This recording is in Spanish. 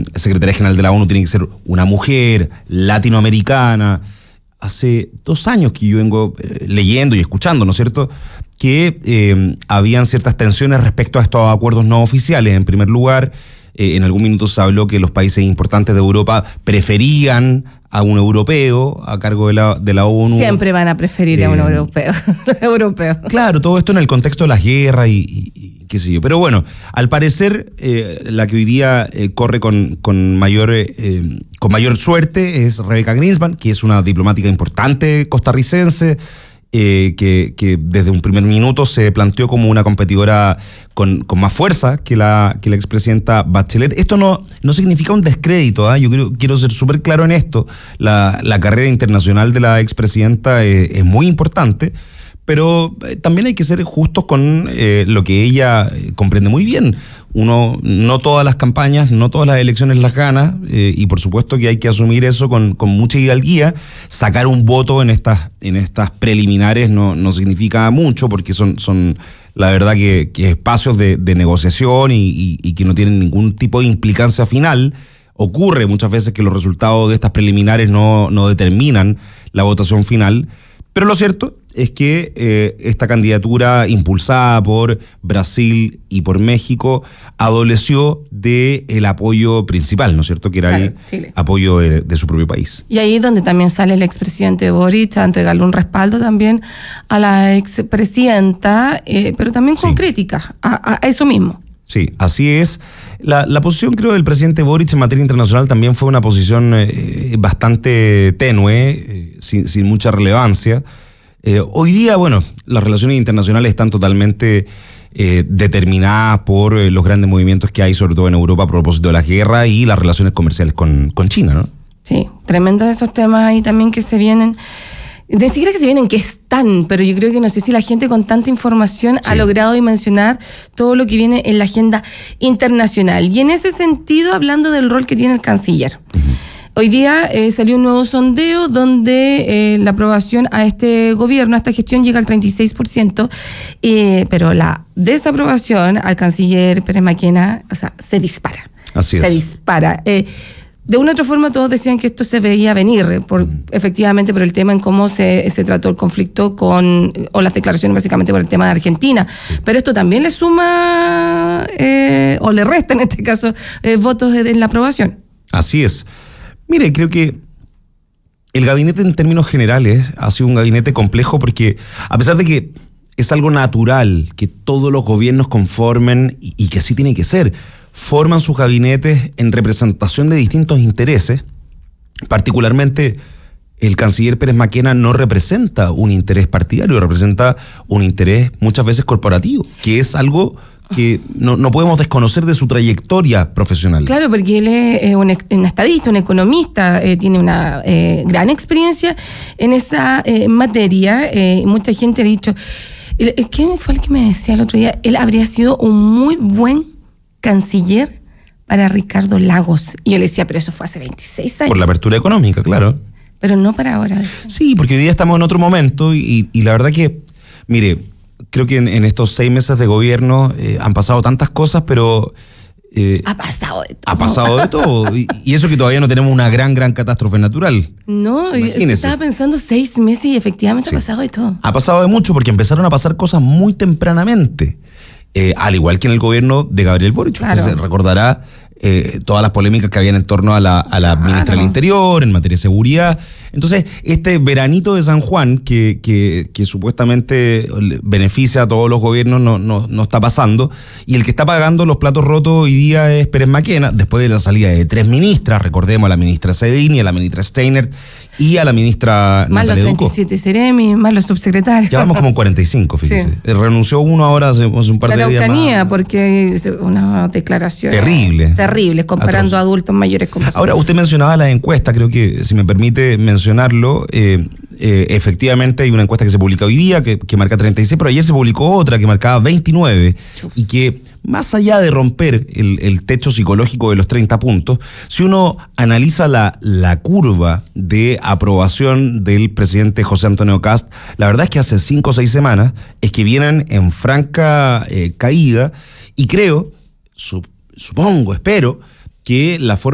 secretaria general de la ONU tiene que ser una mujer latinoamericana. Hace 2 años que yo vengo leyendo y escuchando, ¿no es cierto?, que habían ciertas tensiones respecto a estos acuerdos no oficiales. En primer lugar, en algún minuto se habló que los países importantes de Europa preferían a un europeo a cargo de la ONU. Siempre van a preferir a un europeo. Claro, todo esto en el contexto de las guerras y qué sé yo. Pero bueno, al parecer la que hoy día corre con mayor suerte es Rebecca Grynspan, que es una diplomática importante costarricense, que desde un primer minuto se planteó como una competidora con más fuerza que la expresidenta Bachelet. Esto no significa un descrédito, ¿eh? Yo quiero ser súper claro en esto. La carrera internacional de la expresidenta es muy importante, pero también hay que ser justos con lo que ella comprende muy bien. No todas las campañas, no todas las elecciones las gana, y por supuesto que hay que asumir eso con mucha hidalguía. Sacar un voto en estas preliminares no significa mucho, porque son la verdad que espacios de negociación y que no tienen ningún tipo de implicancia final. Ocurre muchas veces que los resultados de estas preliminares no determinan la votación final, pero lo cierto es que esta candidatura impulsada por Brasil y por México adoleció del apoyo principal, ¿no es cierto?, que era el Chile. Apoyo de su propio país. Y ahí es donde también sale el expresidente Boric a entregarle un respaldo también a la expresidenta, pero también con críticas a eso mismo. Sí, así es. La posición, creo, del presidente Boric en materia internacional también fue una posición bastante tenue, sin mucha relevancia. Hoy día, bueno, las relaciones internacionales están totalmente determinadas por los grandes movimientos que hay, sobre todo en Europa, a propósito de la guerra y las relaciones comerciales con China, ¿no? Sí, tremendos esos temas ahí también que se vienen. Ni siquiera que se vienen, que están, pero yo creo que no sé si la gente con tanta información ha logrado dimensionar todo lo que viene en la agenda internacional. Y en ese sentido, hablando del rol que tiene el canciller. Hoy día salió un nuevo sondeo donde la aprobación a este gobierno, a esta gestión, llega al 36%, pero la desaprobación al canciller Pérez Maquena, o sea, se dispara. Así es. Se dispara. De una u otra forma todos decían que esto se veía venir, efectivamente por el tema en cómo se trató el conflicto o las declaraciones básicamente por el tema de Argentina. Sí. Pero esto también le suma, o le resta en este caso, votos en la aprobación. Así es. Mire, creo que el gabinete en términos generales ha sido un gabinete complejo porque, a pesar de que es algo natural que todos los gobiernos conformen, y que así tiene que ser, forman sus gabinetes en representación de distintos intereses, particularmente el canciller Pérez Maquena no representa un interés partidario, representa un interés muchas veces corporativo, que es algo que no podemos desconocer de su trayectoria profesional. Claro, porque él es un estadista, un economista, tiene una gran experiencia en esa materia. Mucha gente le ha dicho, ¿quién fue el que me decía el otro día? Él habría sido un muy buen canciller para Ricardo Lagos. Y yo le decía, pero eso fue hace 26 años. Por la apertura económica, claro. Pero no para ahora. Sí, porque hoy día estamos en otro momento y la verdad que, mire, creo que en estos 6 meses de gobierno han pasado tantas cosas, pero... ha pasado de todo. Ha pasado de todo. Y eso que todavía no tenemos una gran catástrofe natural. No, yo estaba pensando 6 meses y efectivamente ha pasado de todo. Ha pasado de mucho porque empezaron a pasar cosas muy tempranamente. Al igual que en el gobierno de Gabriel Boric. Claro. Usted se recordará todas las polémicas que habían en torno a la ministra del Interior, en materia de seguridad. Entonces, este veranito de San Juan, que supuestamente beneficia a todos los gobiernos, no está pasando. Y el que está pagando los platos rotos hoy día es Pérez Maquena, después de la salida de 3 ministras, recordemos a la ministra Sedini, a la ministra Steiner y a la ministra más Natalia Ducó. Más los 37 seremi, más los subsecretarios. Ya vamos como en 45, fíjese. Sí. Renunció uno ahora hace un par de días más. La Araucanía, porque una declaración... Terrible, comparando a adultos mayores con personas. Ahora, usted mencionaba la encuesta, creo que, si me permite mencionarlo, efectivamente hay una encuesta que se publica hoy día que marca 36, pero ayer se publicó otra que marcaba 29 y que, más allá de romper el techo psicológico de los 30 puntos, si uno analiza la curva de aprobación del presidente José Antonio Kast, la verdad es que hace 5 o 6 semanas es que vienen en franca caída, y creo, supongo, espero, que la forma